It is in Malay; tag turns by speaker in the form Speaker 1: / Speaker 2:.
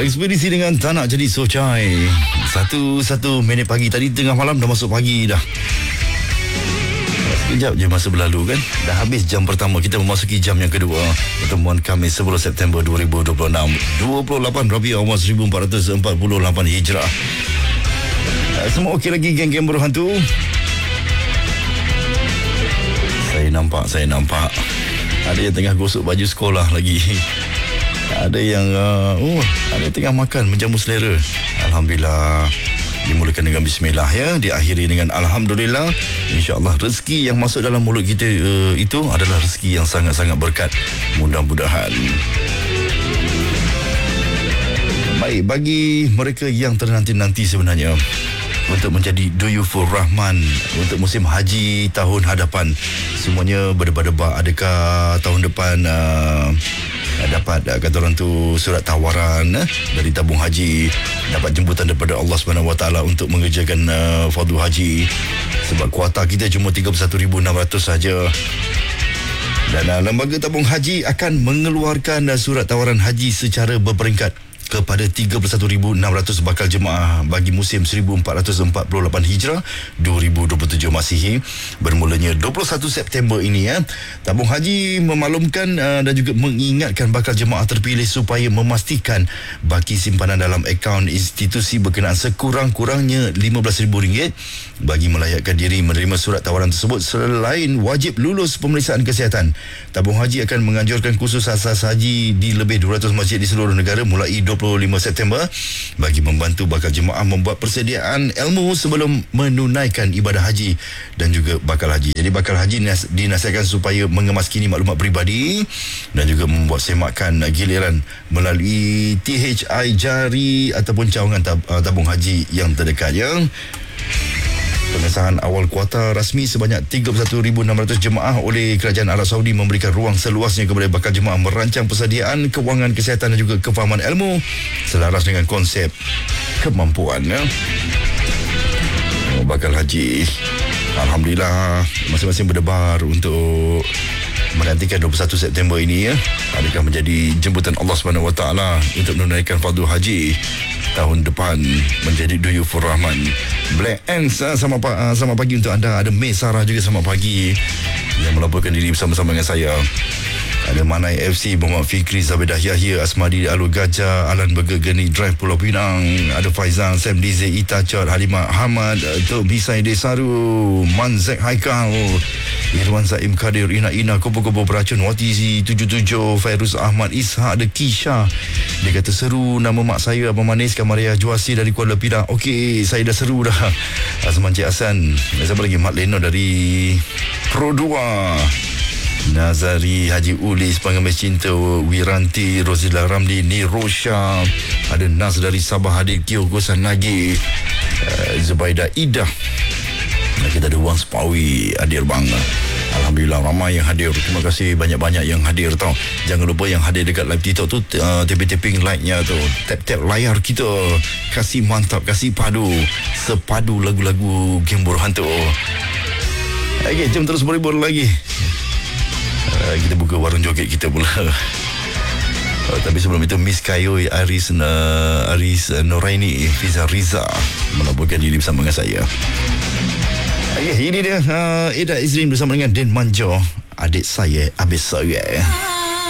Speaker 1: Ekspedisi dengan tak nak jadi socai. Satu minit pagi. Tadi tengah malam dah masuk pagi dah. Sekejap je masa berlalu kan. Dah habis jam pertama. Kita memasuki jam yang kedua. Pertemuan Khamis 10 September 2026, 28 Rabiul Awal 1448 Hijrah. Semua okey lagi geng-geng berhantu? Saya nampak ada yang tengah gosok baju sekolah lagi. Ada yang ada yang tengah makan menjamu selera. Alhamdulillah. Dimulakan dengan bismillah ya, diakhiri dengan alhamdulillah. InsyaAllah rezeki yang masuk dalam mulut kita itu adalah rezeki yang sangat-sangat berkat. Mudah-mudahan. Baik, bagi mereka yang ternanti-nanti sebenarnya untuk menjadi duyufur rahman untuk musim haji tahun hadapan, semuanya berdebar-debar adakah tahun depan dapat kata orang tu surat tawaran dari tabung haji, dapat jemputan daripada Allah Subhanahu Wa Taala untuk mengerjakan fardu haji, sebab kuota kita cuma 31,600 saja. Dan lembaga tabung haji akan mengeluarkan surat tawaran haji secara berperingkat kepada 31,600 bakal jemaah bagi musim 1448 Hijrah 2027 Masihi bermulanya 21 September ini ya. Tabung haji memaklumkan dan juga mengingatkan bakal jemaah terpilih supaya memastikan baki simpanan dalam akaun institusi berkenaan sekurang-kurangnya RM15,000 bagi melayakkan diri menerima surat tawaran tersebut. Selain wajib lulus pemeriksaan kesihatan, tabung haji akan menganjurkan kursus asas haji di lebih 200 masjid di seluruh negara mulai 25 September bagi membantu bakal jemaah membuat persediaan ilmu sebelum menunaikan ibadah haji dan juga bakal haji. Jadi bakal haji dinasihatkan supaya mengemas kini maklumat peribadi dan juga membuat semakan giliran melalui THI jari ataupun cawangan tabung haji yang terdekat ya. Pengesahan awal kuota rasmi sebanyak 31,600 jemaah oleh Kerajaan Arab Saudi memberikan ruang seluasnya kepada bakal jemaah merancang persediaan kewangan kesihatan dan juga kefahaman ilmu selaras dengan konsep kemampuan ya. Bakal haji, alhamdulillah masing-masing berdebar untuk menantikan 21 September ini ya. Adakah menjadi jemputan Allah Subhanahu Wa Taala untuk menunaikan fardu haji tahun depan, menjadi duyufur rahman. Black Ants sama pagi untuk anda. Ada May Sarah juga sama pagi yang melaporkan diri bersama-sama dengan saya. Ada Manai FC, Muhammad Fikri, Zabedah Yahya, Asmadi, Alur Gajah, Alan Burger, Geni Drive, Pulau Pinang. Ada Faizal, Sam Dize, Ita Chot, Halimah Ahmad, Tok Bisai Desaru, Manzek Haikal, Irwan Zaim Kadir, Ina Kopo-Kopo Beracun, Wati 77, Fairuz Ahmad, Ishak, ada Kisha. Dia kata seru nama mak saya Abang Manis, Kamaria Juasi dari Kuala Pinang. Okey, saya dah seru dah. Azman Cik Hasan. Siapa lagi? Mat Leno dari Pro 2. Nazari Haji Ulis, Pengemis Cinta, Wiranti, Rozila Ramli, Nirosha. Ada Nas dari Sabah hadir, Kyogosan Nagi, Zubaida Ida. Kita ada Wang Sepawi hadir bang. Alhamdulillah ramai yang hadir. Terima kasih banyak-banyak yang hadir tau. Jangan lupa yang hadir dekat live TikTok tu, tapping like-nya tu, tap layar kita. Kasih mantap, kasih padu, sepadu lagu-lagu Game Berhantu. Okey, jom terus berhibur lagi. Kita buka warung joget kita pula. Tapi sebelum itu Miss Kayo, Aris Noraini, Fiza Riza melaporkan diri bersama dengan saya. Ini dia Ida Izrin bersama dengan Den Manjo, adik saya, habis saya.